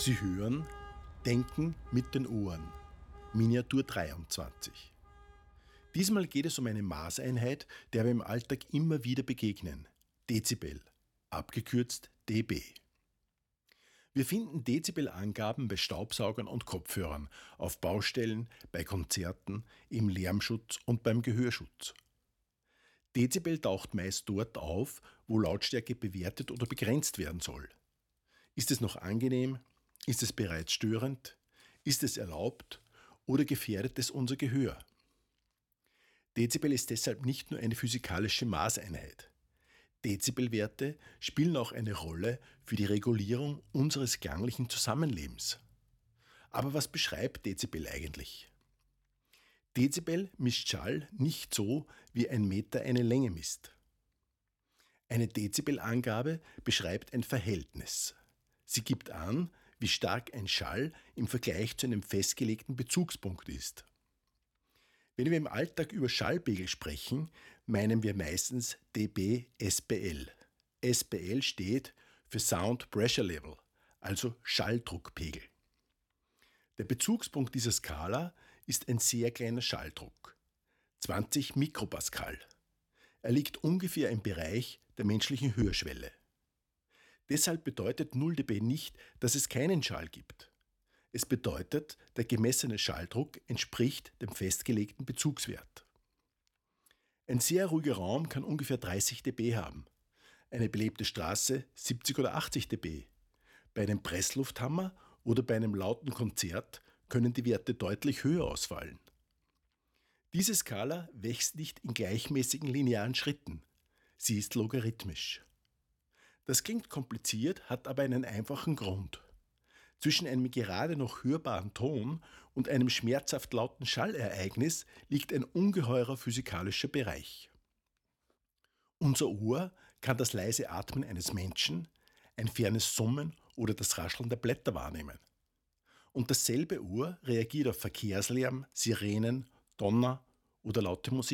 Sie hören Denken mit den Ohren. Miniatur 23. Diesmal geht es um eine Maßeinheit, der wir im Alltag immer wieder begegnen. Dezibel, abgekürzt dB. Wir finden Dezibelangaben bei Staubsaugern und Kopfhörern, auf Baustellen, bei Konzerten, im Lärmschutz und beim Gehörschutz. Dezibel taucht meist dort auf, wo Lautstärke bewertet oder begrenzt werden soll. Ist es noch angenehm? Ist es bereits störend? Ist es erlaubt? Oder gefährdet es unser Gehör? Dezibel ist deshalb nicht nur eine physikalische Maßeinheit. Dezibelwerte spielen auch eine Rolle für die Regulierung unseres klanglichen Zusammenlebens. Aber was beschreibt Dezibel eigentlich? Dezibel misst Schall nicht so, wie ein Meter eine Länge misst. Eine Dezibelangabe beschreibt ein Verhältnis. Sie gibt an, wie stark ein Schall im Vergleich zu einem festgelegten Bezugspunkt ist. Wenn wir im Alltag über Schallpegel sprechen, meinen wir meistens dB/SPL. SPL steht für Sound Pressure Level, also Schalldruckpegel. Der Bezugspunkt dieser Skala ist ein sehr kleiner Schalldruck, 20 Mikropascal. Er liegt ungefähr im Bereich der menschlichen Hörschwelle. Deshalb bedeutet 0 dB nicht, dass es keinen Schall gibt. Es bedeutet, der gemessene Schalldruck entspricht dem festgelegten Bezugswert. Ein sehr ruhiger Raum kann ungefähr 30 dB haben, eine belebte Straße 70 oder 80 dB. Bei einem Presslufthammer oder bei einem lauten Konzert können die Werte deutlich höher ausfallen. Diese Skala wächst nicht in gleichmäßigen linearen Schritten. Sie ist logarithmisch. Das klingt kompliziert, hat aber einen einfachen Grund. Zwischen einem gerade noch hörbaren Ton und einem schmerzhaft lauten Schallereignis liegt ein ungeheurer physikalischer Bereich. Unser Ohr kann das leise Atmen eines Menschen, ein fernes Summen oder das Rascheln der Blätter wahrnehmen. Und dasselbe Ohr reagiert auf Verkehrslärm, Sirenen, Donner oder laute Musik.